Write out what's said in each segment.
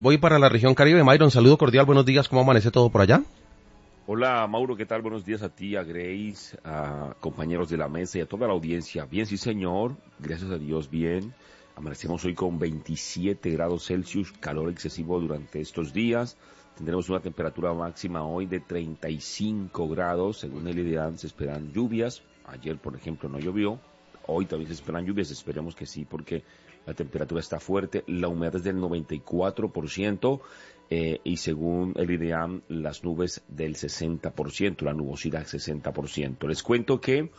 Voy para la región Caribe. Myron, saludo cordial, buenos días, ¿cómo amanece todo por allá? Hola Mauro, ¿qué tal? Buenos días a ti, a Grace, a compañeros de la mesa y a toda la audiencia. Bien, sí señor, gracias a Dios, bien. Amanecemos hoy con 27 grados Celsius, calor excesivo durante estos días. Tendremos una temperatura máxima hoy de 35 grados, según el IDEAM se esperan lluvias. Ayer, por ejemplo, no llovió. Hoy también se esperan lluvias, esperemos que sí, porque la temperatura está fuerte, la humedad es del 94%, y según el IDEAM, las nubes del 60%, la nubosidad 60%. Les cuento que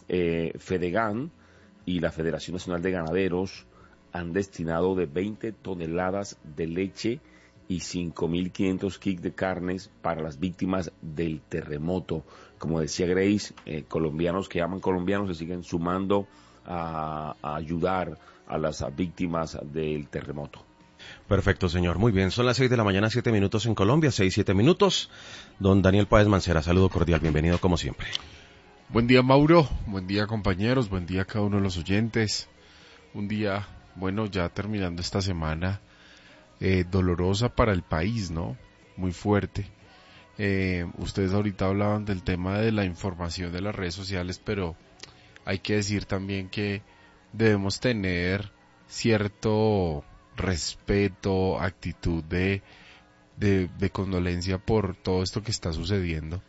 Fedegan y la Federación Nacional de Ganaderos han destinado de 20 toneladas de leche y 5.500 kits de carnes para las víctimas del terremoto. Como decía Grace, colombianos que aman colombianos se siguen sumando a ayudar a las víctimas del terremoto. Perfecto, señor. Muy bien, son las 6 de la mañana, 7 minutos en Colombia, 6, 7 minutos. Don Daniel Páez Mancera, saludo cordial, bienvenido como siempre. Buen día, Mauro, buen día, compañeros, buen día a cada uno de los oyentes. Un día, bueno, ya terminando esta semana, dolorosa para el país, ¿no? Muy fuerte. Ustedes ahorita hablaban del tema de la información de las redes sociales, pero hay que decir también que debemos tener cierto respeto, actitud de condolencia por todo esto que está sucediendo,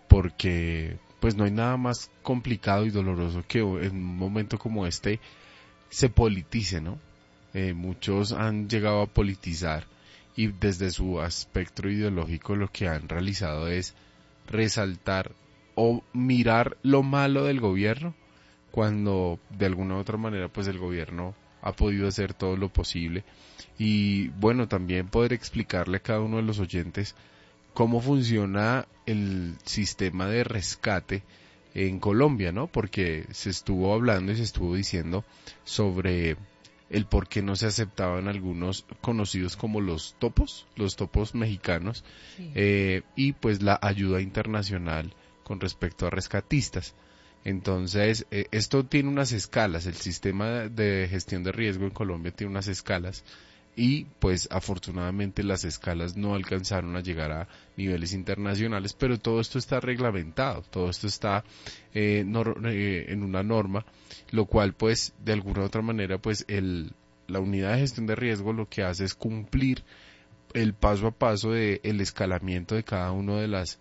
porque pues no hay nada más complicado y doloroso que en un momento como este se politice, ¿no? Muchos han llegado a politizar y desde su aspecto ideológico lo que han realizado es resaltar o mirar lo malo del gobierno, cuando de alguna u otra manera pues el gobierno ha podido hacer todo lo posible. Y bueno, también poder explicarle a cada uno de los oyentes cómo funciona el sistema de rescate en Colombia, ¿no? Porque se estuvo hablando y se estuvo diciendo sobre el por qué no se aceptaban algunos conocidos como los topos mexicanos, sí. Y pues la ayuda internacional con respecto a rescatistas. Entonces, esto tiene unas escalas, el sistema de gestión de riesgo en Colombia tiene unas escalas y pues afortunadamente las escalas no alcanzaron a llegar a niveles internacionales, pero todo esto está reglamentado, todo esto está en una norma, lo cual pues de alguna u otra manera pues la unidad de gestión de riesgo lo que hace es cumplir el paso a paso de el escalamiento de cada uno de las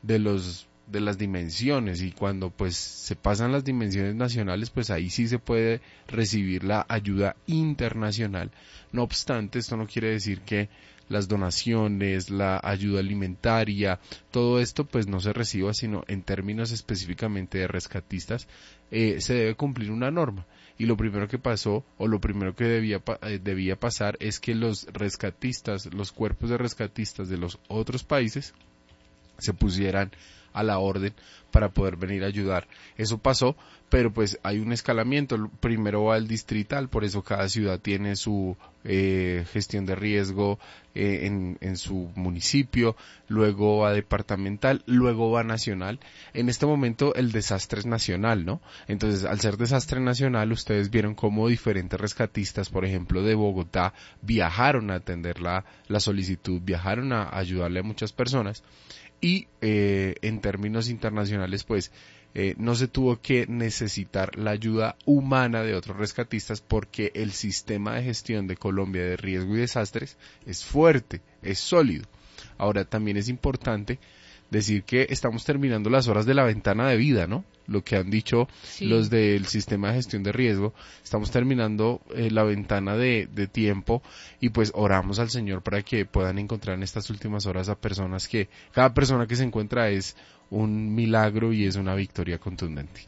dimensiones, y cuando pues se pasan las dimensiones nacionales pues ahí sí se puede recibir la ayuda internacional. No obstante, esto no quiere decir que las donaciones, la ayuda alimentaria, todo esto pues no se reciba, sino en términos específicamente de rescatistas se debe cumplir una norma. Y lo primero que pasó, o lo primero que debía pasar, es que los rescatistas, los cuerpos de rescatistas de los otros países se pusieran a la orden para poder venir a ayudar. Eso pasó, pero pues hay un escalamiento. Primero va el distrital, por eso cada ciudad tiene su gestión de riesgo en su municipio, luego va departamental, luego va nacional. En este momento el desastre es nacional, ¿no? Entonces, al ser desastre nacional, ustedes vieron cómo diferentes rescatistas, por ejemplo, de Bogotá, viajaron a atender la solicitud, viajaron a ayudarle a muchas personas. Y en términos internacionales pues no se tuvo que necesitar la ayuda humana de otros rescatistas, porque el sistema de gestión de Colombia de riesgo y desastres es fuerte, es sólido. Ahora también es importante decir que estamos terminando las horas de la ventana de vida, ¿no? Lo que han dicho sí. Los del sistema de gestión de riesgo, estamos terminando la ventana de tiempo, y pues oramos al Señor para que puedan encontrar en estas últimas horas a personas que, cada persona que se encuentra es un milagro y es una victoria contundente.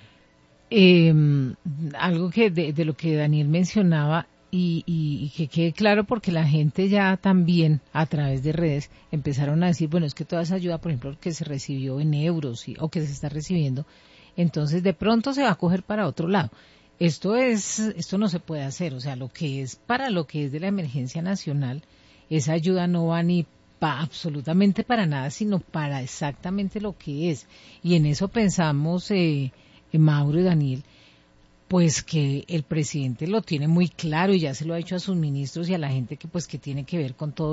Algo que de lo que Daniel mencionaba, y que quede claro, porque la gente ya también a través de redes empezaron a decir, bueno, es que toda esa ayuda, por ejemplo, que se recibió en euros o que se está recibiendo, entonces de pronto se va a coger para otro lado. Esto no se puede hacer, o sea, lo que es de la emergencia nacional, esa ayuda no va ni absolutamente para nada, sino para exactamente lo que es. Y en eso pensamos, Mauro y Daniel, pues que el presidente lo tiene muy claro y ya se lo ha dicho a sus ministros y a la gente que pues que tiene que ver con todo